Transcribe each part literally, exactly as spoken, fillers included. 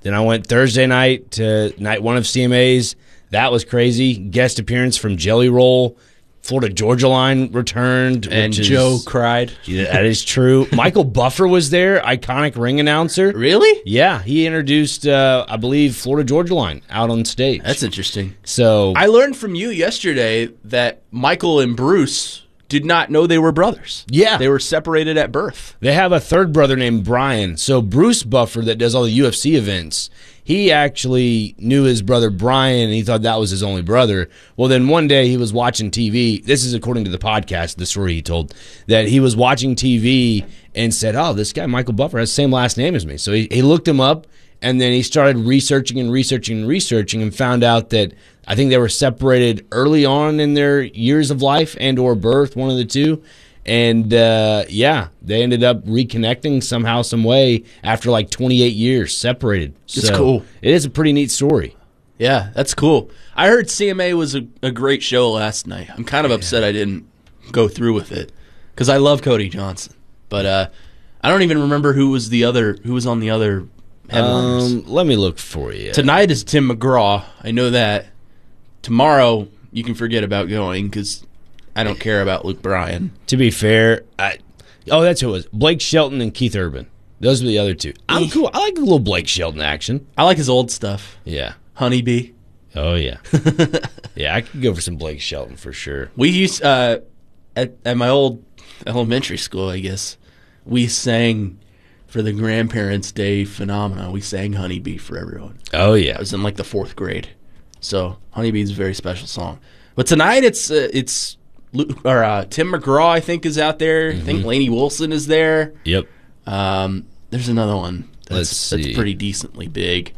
Then I went Thursday night to night one of C M As. That was crazy. Guest appearance from Jelly Roll. Florida Georgia Line returned. And which is, Joe cried. Yeah, that is true. Michael Buffer was there, iconic ring announcer. Really? Yeah, he introduced, uh, I believe, Florida Georgia Line out on stage. That's interesting. So I learned from you yesterday that Michael and Bruce did not know they were brothers. Yeah. They were separated at birth. They have a third brother named Brian. So Bruce Buffer, that does all the U F C events, he actually knew his brother Brian, and he thought that was his only brother. Well, then one day he was watching T V. This is according to the podcast, the story he told, that he was watching T V and said, oh, this guy Michael Buffer has the same last name as me. So he, he looked him up, and then he started researching and researching and researching and found out that I think they were separated early on in their years of life and or birth, one of the two. And, uh, yeah, they ended up reconnecting somehow, some way after like twenty-eight years separated. It's So cool. It is a pretty neat story. Yeah, that's cool. I heard C M A was a, a great show last night. I'm kind of upset I didn't go through with it because I love Cody Johnson. But uh, I don't even remember who was the other who was on the other headliners. Um, let me look for you. Tonight is Tim McGraw. I know that. Tomorrow you can forget about going because I don't care about Luke Bryan. To be fair, I, oh, that's who it was. Blake Shelton and Keith Urban. Those were the other two. I'm cool. I like a little Blake Shelton action. I like his old stuff. Yeah. Honeybee. Oh, yeah. Yeah, I could go for some Blake Shelton for sure. We used, uh, at, at my old elementary school, I guess, we sang for the Grandparents' Day phenomena. We sang Honeybee for everyone. Oh, yeah. I was in like the fourth grade. So Honeybee is a very special song. But tonight it's uh, it's Luke, or uh, Tim McGraw, I think, is out there. Mm-hmm. I think Lainey Wilson is there. Yep. Um, there's another one that's, Let's see. that's pretty decently big.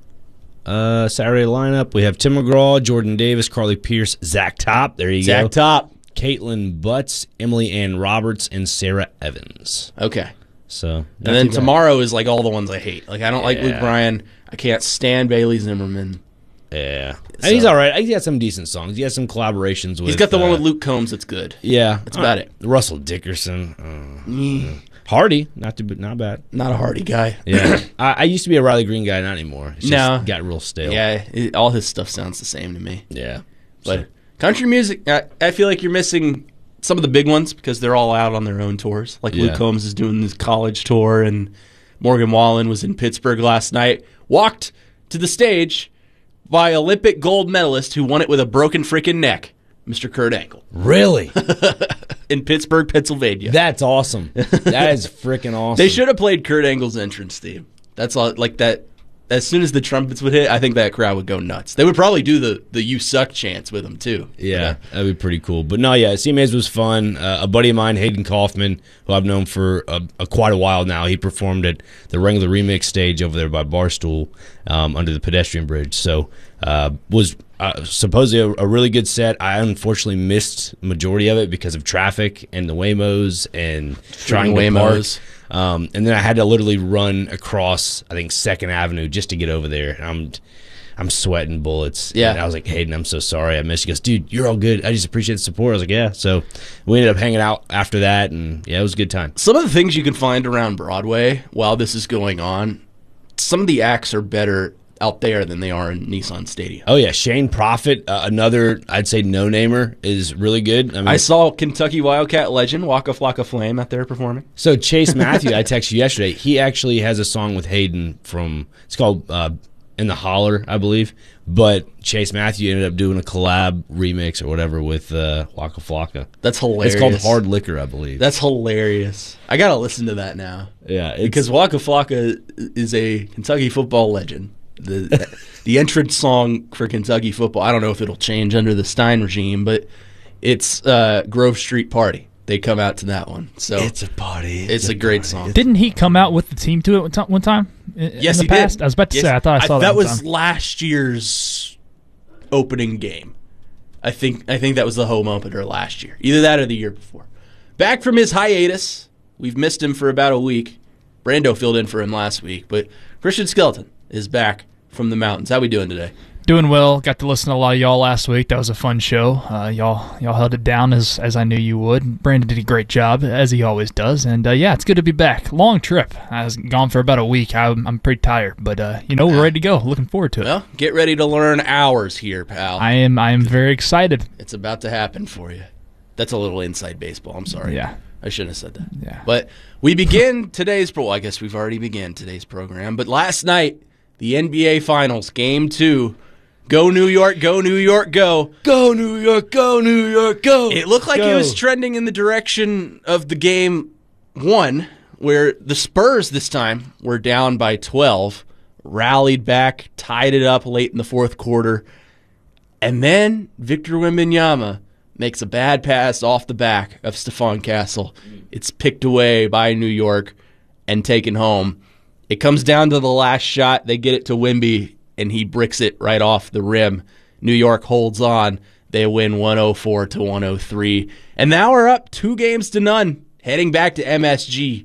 Uh, Saturday lineup, we have Tim McGraw, Jordan Davis, Carly Pierce, Zach Top. There you Zach go. Top. Caitlin Butts, Emily Ann Roberts, and Sarah Evans. Okay. So, And then tomorrow is like all the ones I hate. Like I don't like Yeah. Luke Bryan. I can't stand Bailey Zimmerman. Yeah. So- And he's all right. He's got some decent songs. He has some collaborations with. He's got the one uh, with Luke Combs that's good. Yeah. That's about it. Russell Dickerson. Uh, Mm, Hardy. Not too, not bad. Not a Hardy guy. Yeah. I, I used to be a Riley Green guy, not anymore. It's just No. got real stale. Yeah, it, all his stuff sounds the same to me. Yeah. But So- country music, I, I feel like you're missing some of the big ones because they're all out on their own tours. Like Yeah. Luke Combs is doing his college tour, and Morgan Wallen was in Pittsburgh last night. Walked to the stage by Olympic gold medalist who won it with a broken freaking neck, Mister Kurt Angle, Really? in Pittsburgh, Pennsylvania. That's awesome. That is freaking awesome. They should have played Kurt Angle's entrance theme. That's all. Like that. As soon as the trumpets would hit, I think that crowd would go nuts. They would probably do the the "You Suck" chants with them too. Yeah, that'd be pretty cool. But no, yeah, C M As was fun. Uh, a buddy of mine, Hayden Kaufman, who I've known for a, a quite a while now, he performed at the Wrangler Remix stage over there by Barstool um, under the pedestrian bridge. So uh, was uh, supposedly a, a really good set. I unfortunately missed majority of it because of traffic and the Waymos and trying to Waymos. park. Um, and then I had to literally run across, I think, Second Avenue just to get over there. I'm, I'm sweating bullets. Yeah. And I was like, Hayden, I'm so sorry I missed you. He goes, dude, you're all good. I just appreciate the support. I was like, yeah. So we ended up hanging out after that, and yeah, it was a good time. Some of the things you can find around Broadway while this is going on, some of the acts are better out there than they are in Nissan Stadium. Oh, yeah. Shane Prophet, uh, another, I'd say, no-namer, is really good. I mean, I saw Kentucky Wildcat legend Waka Flocka Flame out there performing. So Chase Matthew, I texted you yesterday. He actually has a song with Hayden from, it's called uh, In the Holler, I believe. But Chase Matthew ended up doing a collab remix or whatever with uh, Waka Flocka. That's hilarious. It's called Hard Liquor, I believe. That's hilarious. I gotta listen to that now. Yeah, it's, Because Waka Flocka is a Kentucky football legend. The the entrance song for Kentucky football, I don't know if it'll change under the Stein regime, but it's uh, Grove Street Party. They come out to that one. So it's a party. It's, a, great song. Didn't he come out with the team to it one ti- one time? in- Yes, in he the past? did. I was about to Yes. say, I thought I saw that. That one was time. last year's opening game. I think I think that was the home opener last year. Either that or the year before. Back from his hiatus. We've missed him for about a week. Brando filled in for him last week, but Christian Skeleton is back from the mountains. How we doing today? doing well. Got to listen to a lot of y'all last week. That was a fun show. Uh, y'all y'all held it down as as I knew you would. Brandon did a great job, as he always does. And, uh, yeah, it's good to be back. Long trip. I was gone for about a week. I'm, I'm pretty tired. But, uh, you know, we're ready to go. Looking forward to it. Well, get ready to learn ours here, pal. I am I am very excited. It's about to happen for you. That's a little inside baseball. I'm sorry. Yeah. I shouldn't have said that. Yeah. But we begin today's pro. Well, I guess we've already began today's program. But last night, the N B A Finals, Game Two. Go New York, go New York, go. Go New York, go New York, go. It looked like go. it was trending in the direction of the game one, where the Spurs this time were down by twelve, rallied back, tied it up late in the fourth quarter, and then Victor Wembanyama makes a bad pass off the back of Stephon Castle. It's picked away by New York and taken home. It comes down to the last shot. They get it to Wemby, and he bricks it right off the rim. New York holds on. They win one oh four to one oh three. And now we're up two games to none, heading back to M S G.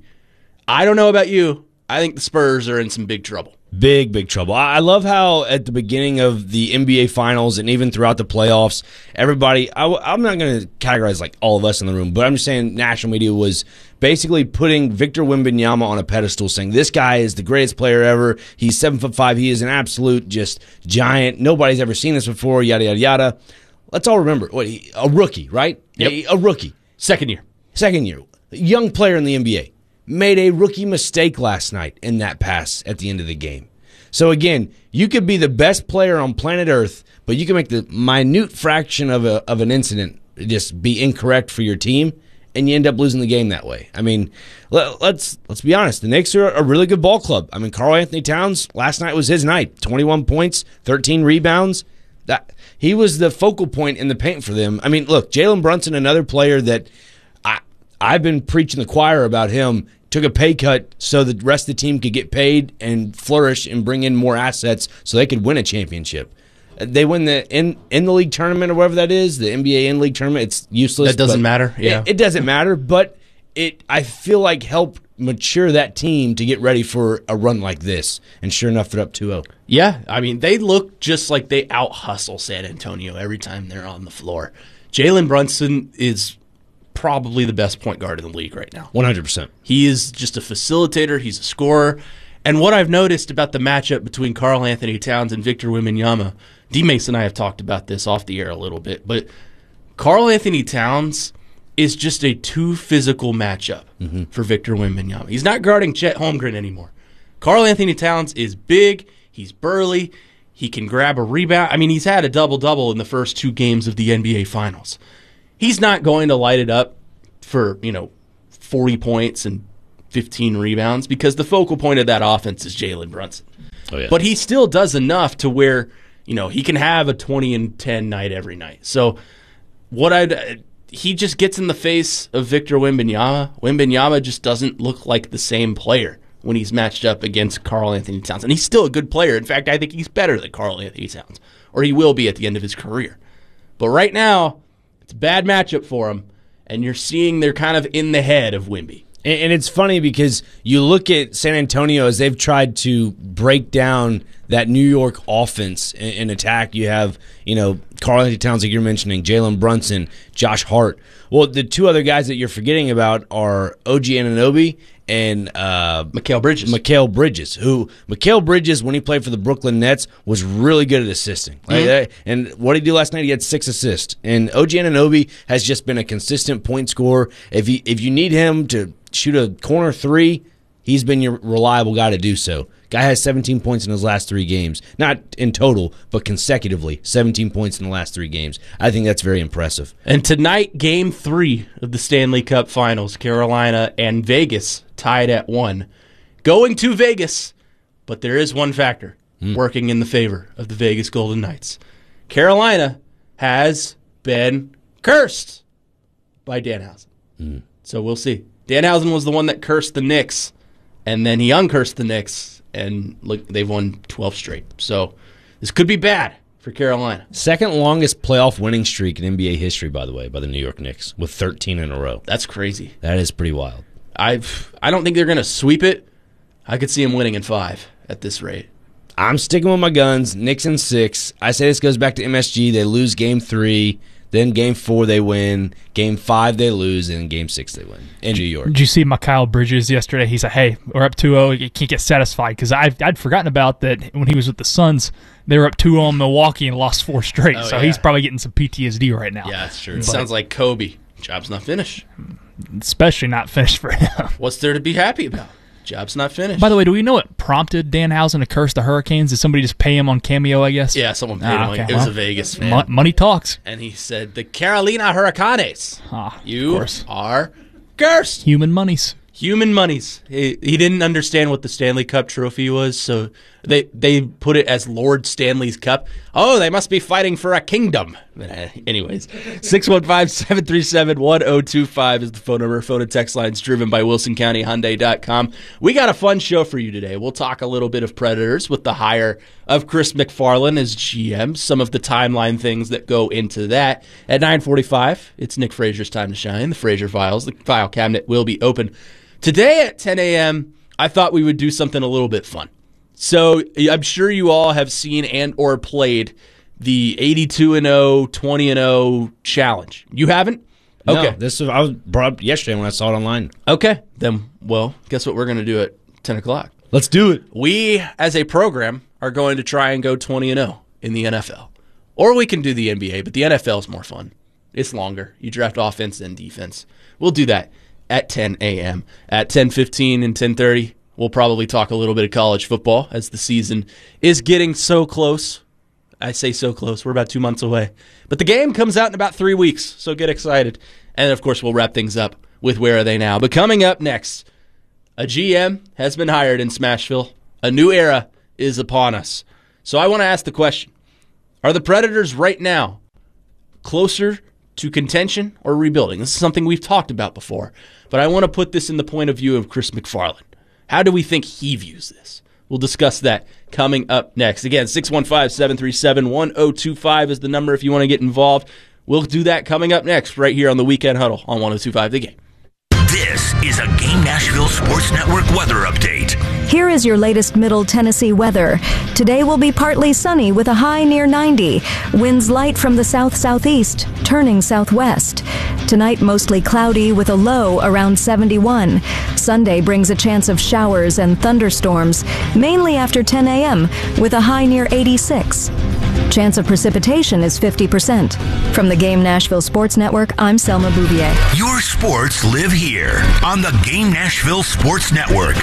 I don't know about you. I think the Spurs are in some big trouble. Big, big trouble. I love how at the beginning of the N B A Finals and even throughout the playoffs, everybody, I, I'm not going to categorize like all of us in the room, but I'm just saying national media was basically putting Victor Wembanyama on a pedestal, saying this guy is the greatest player ever. He's seven foot five. He is an absolute just giant. Nobody's ever seen this before, yada, yada, yada. Let's all remember, what, he, a rookie, right? Yep. A, a rookie. Second year. Second year. Young player in the N B A. Made a rookie mistake last night in that pass at the end of the game. So again, you could be the best player on planet Earth, but you can make the minute fraction of a of an incident just be incorrect for your team, and you end up losing the game that way. I mean, let, let's let's be honest. The Knicks are a really good ball club. I mean, Karl Anthony Towns last night was his night. twenty-one points, thirteen rebounds. That he was the focal point in the paint for them. I mean, look, Jalen Brunson, another player that I I've been preaching the choir about him. Took a pay cut so the rest of the team could get paid and flourish and bring in more assets so they could win a championship. They win the in in the league tournament or whatever that is, the N B A in league tournament. It's useless. That doesn't matter. Yeah, it, it doesn't matter. But it I feel like helped mature that team to get ready for a run like this. And sure enough, they're up two oh. Yeah, I mean they look just like they out hustle San Antonio every time they're on the floor. Jalen Brunson is probably the best point guard in the league right now. one hundred percent. He is just a facilitator. He's a scorer. And what I've noticed about the matchup between Karl Anthony Towns and Victor Wembanyama, D-Mace and I have talked about this off the air a little bit, but Karl Anthony Towns is just a too physical matchup mm-hmm. for Victor Wembanyama. He's not guarding Chet Holmgren anymore. Karl Anthony Towns is big. He's burly. He can grab a rebound. I mean, he's had a double-double in the first two games of the N B A Finals. He's not going to light it up for, you know, forty points and fifteen rebounds because the focal point of that offense is Jalen Brunson. Oh, yeah. But he still does enough to where, you know, he can have a twenty and ten night every night. So what I'd he just gets in the face of Victor Wembanyama. Wembanyama just doesn't look like the same player when he's matched up against Karl Anthony Towns. And he's still a good player. In fact, I think he's better than Karl Anthony Towns, or he will be at the end of his career. But right now, it's a bad matchup for them, and you're seeing they're kind of in the head of Wemby. And, and it's funny because you look at San Antonio as they've tried to break down that New York offense in, in attack. You have, you know, Karl Anthony Towns, like you're mentioning, Jalen Brunson, Josh Hart. Well, the two other guys that you're forgetting about are O G Anunoby and uh, Mikal Bridges. Mikal Bridges, who Mikal Bridges, when he played for the Brooklyn Nets, was really good at assisting. Like, mm-hmm. And what did he do last night? He had six assists. And O G Anunoby has just been a consistent point scorer. If you if you need him to shoot a corner three, he's been your reliable guy to do so. Guy has seventeen points in his last three games. Not in total, but consecutively, seventeen points in the last three games. I think that's very impressive. And tonight, game three of the Stanley Cup Finals, Carolina and Vegas tied at one. Going to Vegas, but there is one factor mm. working in the favor of the Vegas Golden Knights. Carolina has been cursed by Danhausen. Mm. So we'll see. Danhausen was the one that cursed the Knicks, and then he uncursed the Knicks, and look, they've won twelve straight. So this could be bad for Carolina. Second longest playoff winning streak in N B A history, by the way, by the New York Knicks, with thirteen in a row. That's crazy. That is pretty wild. I I don't think they're going to sweep it. I could see them winning in five at this rate. I'm sticking with my guns. Knicks in six. I say this goes back to M S G. They lose game three. Then game four, they win. Game five, they lose. And game six, they win in New York. Did you see Mikal Bridges yesterday? He said, hey, we're up two oh. You can't get satisfied. Because I'd forgotten about that when he was with the Suns. They were up two oh in Milwaukee and lost four straight. Oh, so yeah. he's probably getting some P T S D right now. Yeah, that's true. But It sounds like Kobe. Job's not finished. Especially not finished for him. What's there to be happy about? Job's not finished. By the way, do we know what prompted Danhausen to curse the Hurricanes? Did somebody just pay him on Cameo, I guess? Yeah, someone paid Ah, him. okay. It was Well, a Vegas fan. Mo- money talks. And he said, the Carolina Hurricanes, Ah, of you course. are cursed. Human monies. Human monies. He, he didn't understand what the Stanley Cup trophy was, so they they put it as Lord Stanley's Cup. Oh, they must be fighting for a kingdom. But, uh, anyways, six one five, seven three seven, one oh two five is the phone number. Phone and text lines driven by Wilson County Hyundai dot com. We got a fun show for you today. We'll talk a little bit of Predators with the hire of Chris McFarland as G M, some of the timeline things that go into that. At nine forty-five, it's Nick Frazier's time to shine. The Frazier Files, the file cabinet will be open. Today at ten a.m., I thought we would do something a little bit fun. So I'm sure you all have seen and or played the eighty-two and oh, twenty and oh challenge. You haven't? Okay. No, this was, I was brought up yesterday when I saw it online. Okay. Then, well, guess what we're going to do at ten o'clock? Let's do it. We, as a program, are going to try and go twenty and oh in the N F L. Or we can do the N B A, but the N F L is more fun. It's longer. You draft offense and defense. We'll do that at ten a.m. At ten fifteen and ten thirty, we'll probably talk a little bit of college football as the season is getting so close. I say so close. We're about two months away. But the game comes out in about three weeks, so get excited. And, of course, we'll wrap things up with Where Are They Now? But coming up next, a G M has been hired in Smashville. A new era is upon us. So I want to ask the question, are the Predators right now closer to contention or rebuilding? This is something we've talked about before, but I want to put this in the point of view of Chris McFarland. How do we think he views this? We'll discuss that coming up next. Again, six one five, seven three seven, one oh two five is the number if you want to get involved. We'll do that coming up next right here on the Weekend Huddle on one oh two five The Game. This is a Game Nashville Sports Network weather update. Here is your latest Middle Tennessee weather. Today will be partly sunny with a high near ninety. Winds light from the south-southeast, turning southwest. Tonight mostly cloudy with a low around seventy-one. Sunday brings a chance of showers and thunderstorms, mainly after ten a.m. with a high near eighty-six. Chance of precipitation is fifty percent. From the Game Nashville Sports Network, I'm Selma Bouvier. Your sports live here on the Game Nashville Sports Network.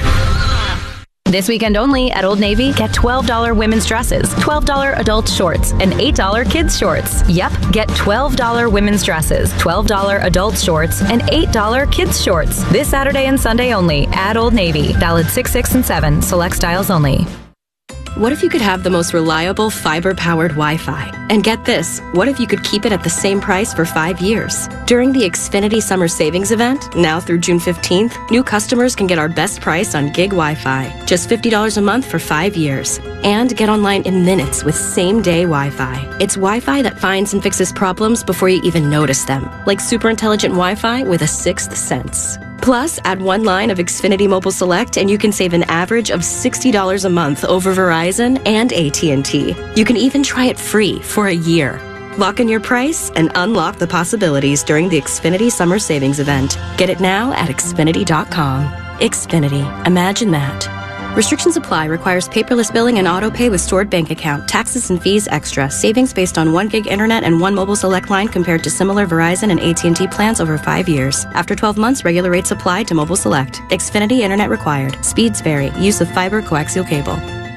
This weekend only at Old Navy, get twelve dollars women's dresses, twelve dollars adult shorts, and eight dollars kids shorts. Yep, get twelve dollars women's dresses, twelve dollars adult shorts, and eight dollars kids shorts. This Saturday and Sunday only at Old Navy. Valid six, six, and seven. Select styles only. What if you could have the most reliable fiber-powered Wi-Fi? And get this, what if you could keep it at the same price for five years? During the Xfinity Summer Savings Event, now through June fifteenth, new customers can get our best price on gig Wi-Fi, just fifty dollars a month for five years. And get online in minutes with same-day Wi-Fi. It's Wi-Fi that finds and fixes problems before you even notice them, like super intelligent Wi-Fi with a sixth sense. Plus, add one line of Xfinity Mobile Select and you can save an average of sixty dollars a month over Verizon and A T and T. You can even try it free for a year. Lock in your price and unlock the possibilities during the Xfinity Summer Savings Event. Get it now at Xfinity dot com. Xfinity. Imagine that. Restrictions apply. Requires paperless billing and auto pay with stored bank account. Taxes and fees extra. Savings based on one gig internet and one mobile select line compared to similar Verizon and A T and T plans over five years. After twelve months, regular rates apply to mobile select. Xfinity internet required. Speeds vary. Use of fiber coaxial cable.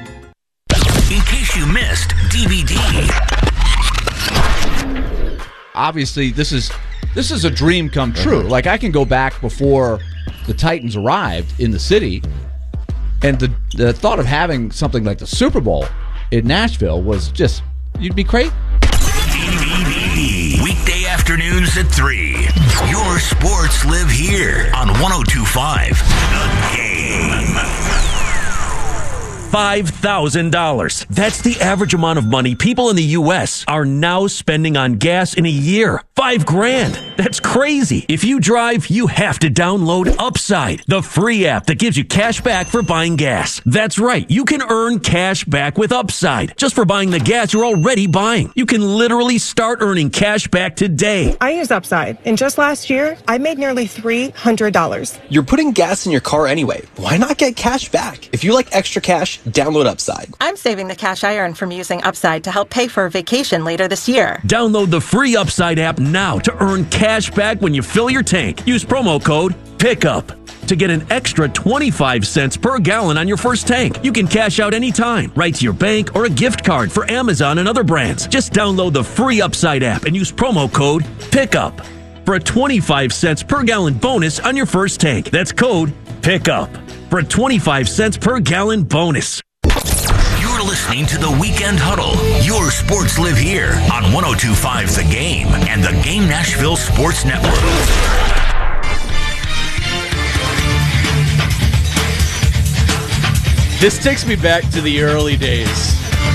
In case you missed D V D. Obviously, this is this is a dream come true. Uh-huh. Like, I can go back before the Titans arrived in the city, and the, the thought of having something like the Super Bowl in Nashville was just, you'd be great. D V D. Weekday afternoons at three. Your sports live here on one oh two five The Game. five thousand dollars. That's the average amount of money people in the U S are now spending on gas in a year. Five grand. That's crazy. If you drive, you have to download Upside, the free app that gives you cash back for buying gas. That's right. You can earn cash back with Upside just for buying the gas you're already buying. You can literally start earning cash back today. I use Upside, and just last year, I made nearly three hundred dollars. You're putting gas in your car anyway. Why not get cash back? If you like extra cash, download Upside. I'm saving the cash I earn from using Upside to help pay for a vacation later this year. Download the free Upside app now to earn cash back when you fill your tank. Use promo code PICKUP to get an extra twenty-five cents per gallon on your first tank. You can cash out anytime, right to your bank or a gift card for Amazon and other brands. Just download the free Upside app and use promo code PICKUP for a twenty-five cents per gallon bonus on your first tank. That's code PICKUP for a twenty-five cents per gallon bonus. You're listening to the Weekend Huddle. Your sports live here on one oh two point five The Game and the Game Nashville Sports Network. This takes me back to the early days.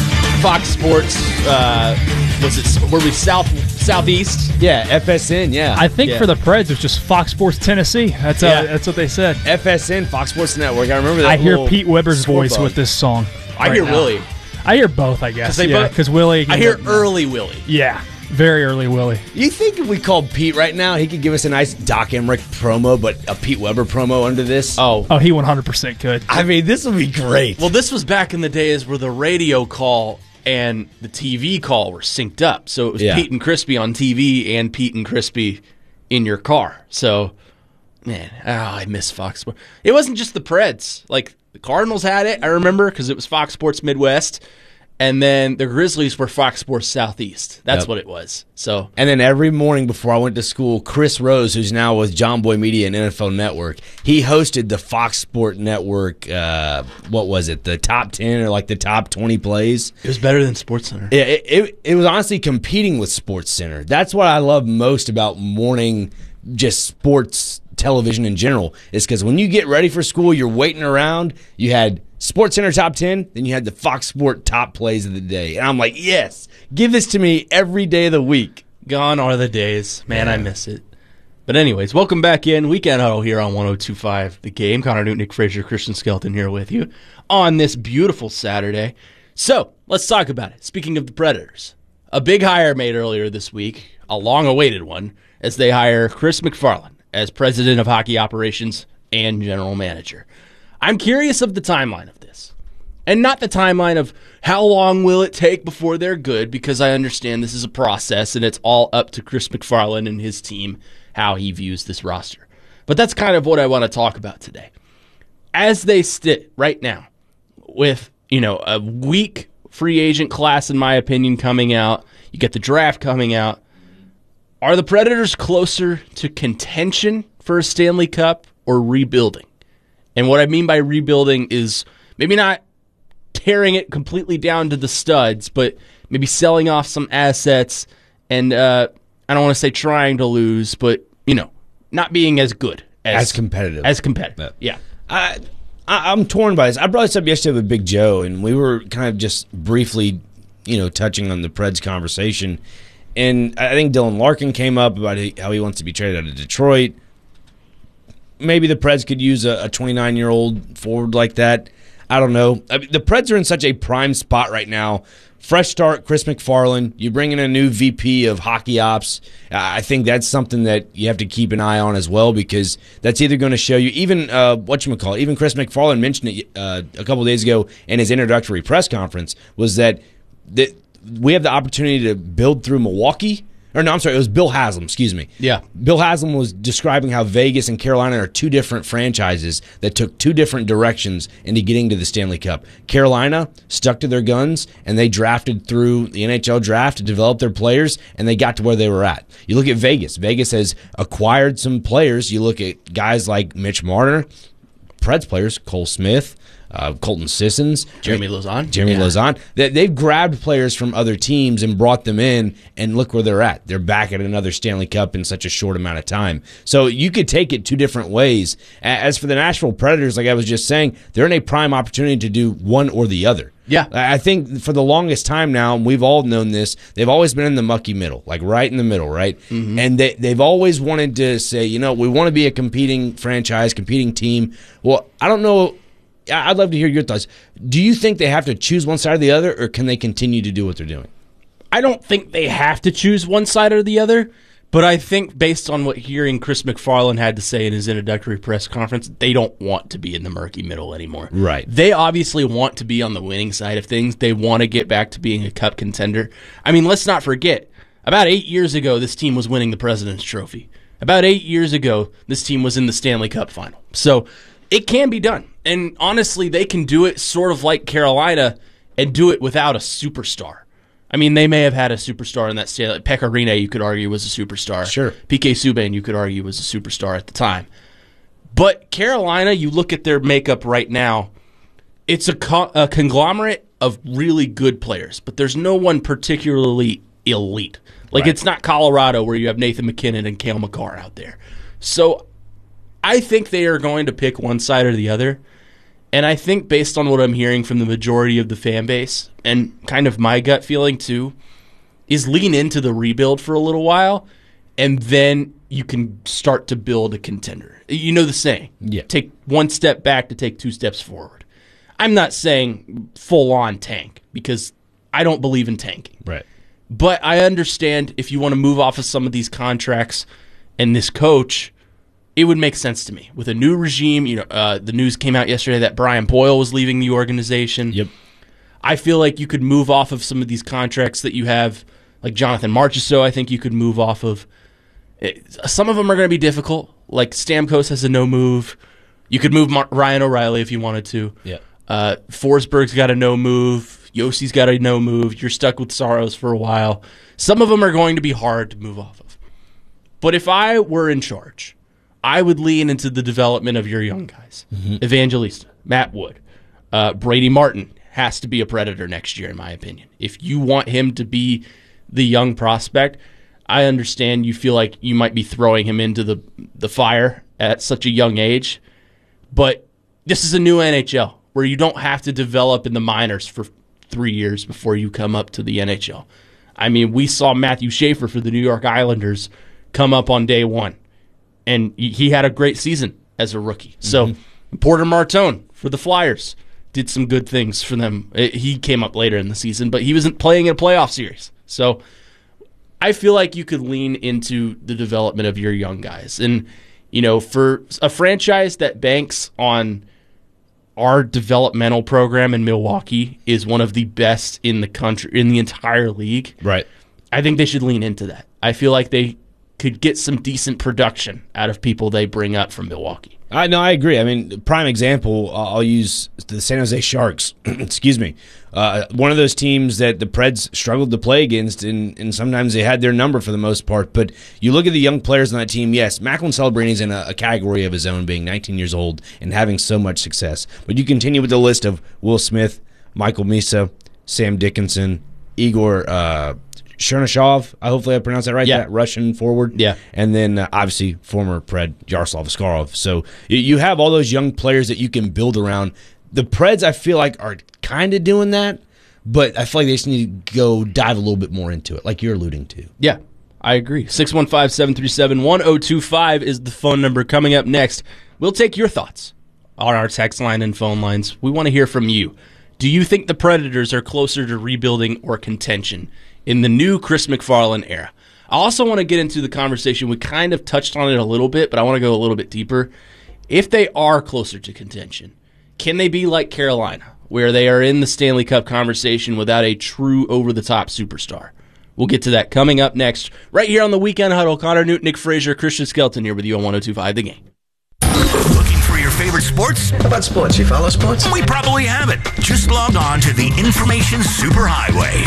Fox Sports, uh, was it, were we south southeast? Yeah, F S N, yeah. I think Yeah. for the Preds, it was just Fox Sports Tennessee. That's Yeah. uh, that's what they said. F S N, Fox Sports Network. I remember that. I hear little Pete Weber's score voice bug. with this song. I right hear now. Willie. I hear both, I guess. 'Cause they yeah, both- because Willie. I hear early Willie. Yeah, very early Willie. You think if we called Pete right now, he could give us a nice Doc Emmerich promo, but a Pete Weber promo under this? Oh. Oh, he one hundred percent could. I mean, this would be great. Well, this was back in the days where the radio call and the T V call were synced up. So it was Yeah. Pete and Crispy on T V and Pete and Crispy in your car. So, man, oh, I miss Fox Sports. It wasn't just the Preds. Like, the Cardinals had it, I remember, because it was Fox Sports Midwest. And then the Grizzlies were Fox Sports Southeast. That's Yep. what it was. So, And then every morning before I went to school, Chris Rose, who's now with John Boy Media and N F L Network, he hosted the Fox Sport Network, uh, what was it, the top ten or like the top twenty plays. it was better than SportsCenter. Yeah, it, it, it was honestly competing with Sports Center. That's what I love most about morning just sports television in general, is because when you get ready for school, you're waiting around, you had Sports Center top ten, then you had the Fox Sport top plays of the day. And I'm like, yes, give this to me every day of the week. Gone are the days. Man, Yeah. I miss it. But anyways, welcome back in. Weekend Huddle here on one oh two point five The Game. Connor Newton, Nick Frazier, Christian Skelton here with you on this beautiful Saturday. So, let's talk about it. Speaking of the Predators, a big hire made earlier this week, a long-awaited one, as they hire Chris McFarland as president of hockey operations and general manager. I'm curious of the timeline of this. And not the timeline of how long will it take before they're good, because I understand this is a process and it's all up to Chris McFarland and his team how he views this roster. But that's kind of what I want to talk about today. As they sit right now with, you know, a weak free agent class, in my opinion, coming out, you get the draft coming out, are the Predators closer to contention for a Stanley Cup or rebuilding? And what I mean by rebuilding is maybe not tearing it completely down to the studs, but maybe selling off some assets and uh, I don't want to say trying to lose, but, you know, not being as good. As, As competitive. As competitive, yeah. I, I, I'm torn by this. I brought this up yesterday with Big Joe, and we were kind of just briefly, you know, touching on the Preds conversation. And I think Dylan Larkin came up about how he wants to be traded out of Detroit. Maybe the Preds could use a twenty-nine-year-old forward like that. I don't know. I mean, the Preds are in such a prime spot right now. Fresh start, Chris McFarland. You bring in a new V P of hockey ops. I think that's something that you have to keep an eye on as well, because that's either going to show you, even uh, whatchamacallit, even Chris McFarland mentioned it uh, a couple days ago in his introductory press conference, was that, that we have the opportunity to build through Milwaukee. Or no, I'm sorry, it was Bill Haslam, excuse me. Yeah. Bill Haslam was describing how Vegas and Carolina are two different franchises that took two different directions into getting to the Stanley Cup. Carolina stuck to their guns, and they drafted through the N H L draft to develop their players, and they got to where they were at. You look at Vegas. Vegas has acquired some players. You look at guys like Mitch Marner, Preds players, Cole Smith, uh, Colton Sissons, Jeremy Lauzon. Jeremy yeah. Lauzon. They, they've grabbed players from other teams and brought them in, and look where they're at. They're back at another Stanley Cup in such a short amount of time. So you could take it two different ways. As for the Nashville Predators, like I was just saying, they're in a prime opportunity to do one or the other. Yeah. I think for the longest time now, and we've all known this, they've always been in the mucky middle, like right in the middle, right? Mm-hmm. And they, they've always wanted to say, you know, we want to be a competing franchise, competing team. Well, I don't know. I'd love to hear your thoughts. Do you think they have to choose one side or the other, or can they continue to do what they're doing? I don't think they have to choose one side or the other. But I think based on what hearing Chris McFarland had to say in his introductory press conference, they don't want to be in the murky middle anymore. Right. They obviously want to be on the winning side of things. They want to get back to being a cup contender. I mean, let's not forget, about eight years ago, this team was winning the President's Trophy. About eight years ago, this team was in the Stanley Cup final. So it can be done. And honestly, they can do it sort of like Carolina and do it without a superstar. I mean, they may have had a superstar in that state. Pekka Rinne, you could argue, was a superstar. Sure. P K Subban, you could argue, was a superstar at the time. But Carolina, you look at their makeup right now, it's a, co- a conglomerate of really good players, but there's no one particularly elite. Like, Right. It's not Colorado where you have Nathan McKinnon and Cale Makar out there. So I think they are going to pick one side or the other. And I think based on what I'm hearing from the majority of the fan base, and kind of my gut feeling too, is lean into the rebuild for a little while, and then you can start to build a contender. You know the saying, yeah. Take one step back to take two steps forward. I'm not saying full-on tank, because I don't believe in tanking. Right. But I understand if you want to move off of some of these contracts and this coach, it would make sense to me. With a new regime, you know, uh, the news came out yesterday that Brian Boyle was leaving the organization. Yep. I feel like you could move off of some of these contracts that you have, like Jonathan Marchessault, I think you could move off of. It, some of them are going to be difficult. Like Stamkos has a no move. You could move Mar- Ryan O'Reilly if you wanted to. Yeah. Uh, Forsberg's got a no move. Yossi's got a no move. You're stuck with Saros for a while. Some of them are going to be hard to move off of. But if I were in charge, I would lean into the development of your young guys. Mm-hmm. Evangelista, Matt Wood, uh, Brady Martin has to be a Predator next year, in my opinion. If you want him to be the young prospect, I understand you feel like you might be throwing him into the, the fire at such a young age, but this is a new N H L where you don't have to develop in the minors for three years before you come up to the N H L. I mean, we saw Matthew Schaefer for the New York Islanders come up on day one. And he had a great season as a rookie. So mm-hmm. Porter Martone for the Flyers did some good things for them. He came up later in the season, but he wasn't playing in a playoff series. So I feel like you could lean into the development of your young guys. And, you know, for a franchise that banks on our developmental program in Milwaukee is one of the best in the country, in the entire league. Right. I think they should lean into that. I feel like they could get some decent production out of people they bring up from Milwaukee. I no, I agree. I mean, prime example, uh, I'll use the San Jose Sharks. Excuse me. Uh, one of those teams that the Preds struggled to play against, and, and sometimes they had their number for the most part. But you look at the young players on that team, yes, Macklin Celebrini's in a, a category of his own, being nineteen years old and having so much success. But you continue with the list of Will Smith, Michael Misa, Sam Dickinson, Igor uh, Chernyshov, I hopefully I pronounced that right, yeah. that Russian forward. Yeah. And then uh, obviously former Pred Yaroslav Askarov. So you, you have all those young players that you can build around. The Preds, I feel like, are kind of doing that, but I feel like they just need to go dive a little bit more into it, like you're alluding to. Yeah, I agree. six one five, seven three seven, one zero two five is the phone number. Coming up next, we'll take your thoughts on our text line and phone lines. We want to hear from you. Do you think the Predators are closer to rebuilding or contention in the new Chris McFarland era? I also want to get into the conversation. We kind of touched on it a little bit, but I want to go a little bit deeper. If they are closer to contention, can they be like Carolina, where they are in the Stanley Cup conversation without a true over-the-top superstar? We'll get to that coming up next, right here on the Weekend Huddle. Connor Newton, Nick Frazier, Christian Skelton here with you on one oh two point five The Game. Looking for your favorite sports? How about sports? You follow sports? We probably have it. Just log on to the Information Superhighway.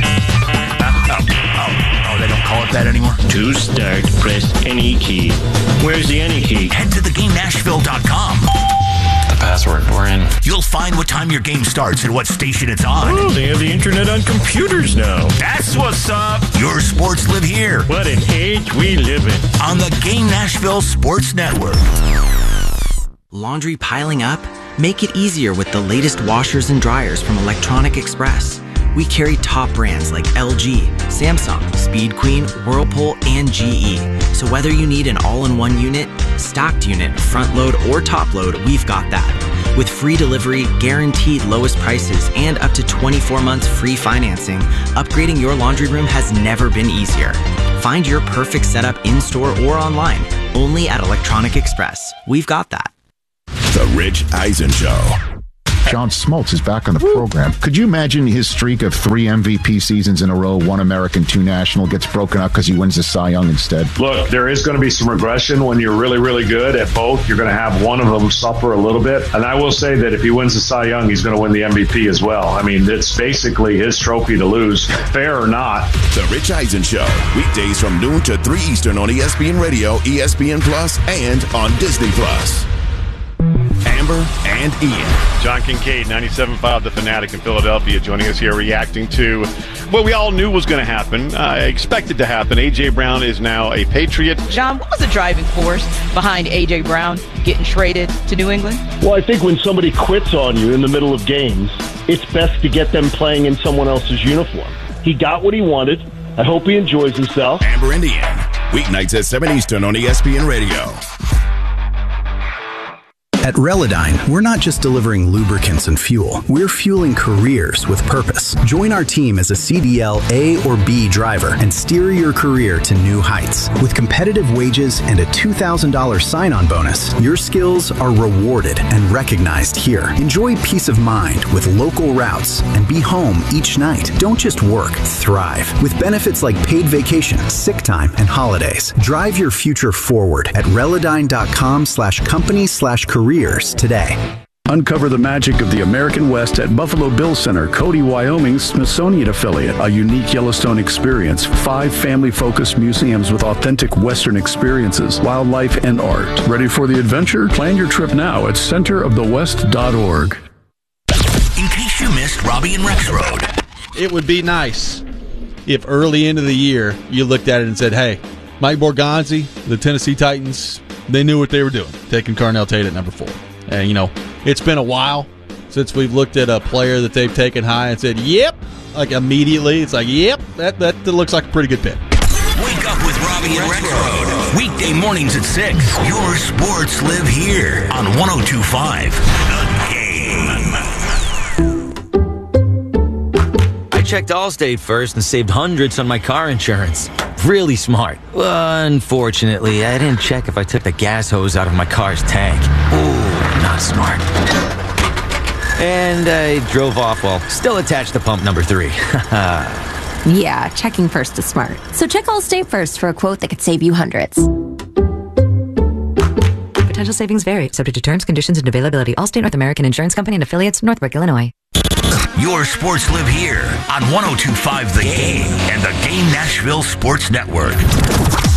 Oh, oh, oh, they don't call it that anymore? To start, press any key. Where's the any key? Head to the game nashville dot com. password. We're in. You'll find what time your game starts and what station it's on. Oh, they have the internet on computers now. That's what's up. Your sports live here. What an age we live in. On the Game Nashville Sports Network. Laundry piling up? Make it easier with the latest washers and dryers from Electronic Express. We carry top brands like L G, Samsung, Speed Queen, Whirlpool, and G E. So whether you need an all-in-one unit, stocked unit, front load, or top load, we've got that. With free delivery, guaranteed lowest prices, and up to twenty-four months free financing, upgrading your laundry room has never been easier. Find your perfect setup in-store or online, only at Electronic Express. We've got that. The Rich Eisen Show. John Smoltz is back on the program. Could you imagine his streak of three M V P seasons in a row, one American, two national, gets broken up because he wins the Cy Young instead? Look, there is going to be some regression when you're really, really good at both. You're going to have one of them suffer a little bit. And I will say that if he wins the Cy Young, he's going to win the M V P as well. I mean, it's basically his trophy to lose, fair or not. The Rich Eisen Show, weekdays from noon to three Eastern on E S P N Radio, E S P N Plus, and on Disney Plus. Amber and Ian. John Kincaid, ninety-seven point five The Fanatic in Philadelphia, joining us here reacting to what we all knew was going to happen, uh, expected to happen. A J. Brown is now a Patriot. John, what was the driving force behind A J. Brown getting traded to New England? Well, I think when somebody quits on you in the middle of games, it's best to get them playing in someone else's uniform. He got what he wanted. I hope he enjoys himself. Amber and Ian, weeknights at seven Eastern on E S P N Radio. At Relodyne, we're not just delivering lubricants and fuel. We're fueling careers with purpose. Join our team as a C D L A or B driver and steer your career to new heights. With competitive wages and a two thousand dollars sign-on bonus, your skills are rewarded and recognized here. Enjoy peace of mind with local routes and be home each night. Don't just work, thrive. With benefits like paid vacation, sick time, and holidays. Drive your future forward at Relodyne.com slash company slash career today. Uncover the magic of the American West at Buffalo Bill Center, Cody, Wyoming's Smithsonian affiliate. A unique Yellowstone experience. Five family-focused museums with authentic Western experiences, wildlife, and art. Ready for the adventure? Plan your trip now at center of the west dot org. In case you missed Robbie and Rex Road. It would be nice if early into the year you looked at it and said, hey, Mike Borgonzi, the Tennessee Titans, they knew what they were doing, taking Carnell Tate at number four. And, you know, it's been a while since we've looked at a player that they've taken high and said, yep, like immediately. It's like, yep, that, that, that looks like a pretty good pick. Wake up with Robbie and Rex Road. Weekday mornings at six. Your sports live here on one oh two point five The Game. I checked Allstate first and saved hundreds on my car insurance. Really smart. Unfortunately, I didn't check if I took the gas hose out of my car's tank. Ooh, not smart. And I drove off while still attached to pump number three. Yeah, checking first is smart. So check Allstate first for a quote that could save you hundreds. Potential savings vary, subject to terms, conditions, and availability. Allstate North American Insurance Company and affiliates, Northbrook, Illinois. Your sports live here on one oh two point five The Game and the Game Nashville Sports Network.